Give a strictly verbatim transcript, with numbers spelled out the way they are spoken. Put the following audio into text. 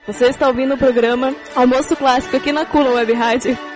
Você está ouvindo o programa Almoço Clássico aqui na Cula Web Rádio.